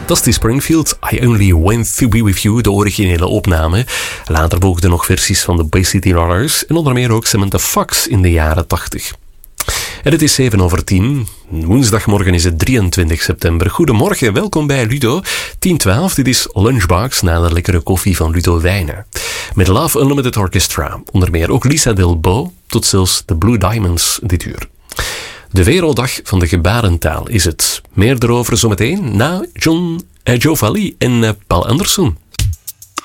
Dusty Springfield, I Only Went To Be With You, de originele opname. Later volgden nog versies van de Bay City Rollers en onder meer ook Samantha Fox in de jaren 80. En het is 7:10. Woensdagmorgen is het 23 september. Goedemorgen, welkom bij Ludo. 10:12, dit is Lunchbox na de lekkere koffie van Ludo Wijnen. Met Love Unlimited Orchestra, onder meer ook Lisa Delbo, tot zelfs de Blue Diamonds dit uur. De Werelddag van de gebarentaal is het. Meer erover zometeen na Joe Valli en Paul Anderson.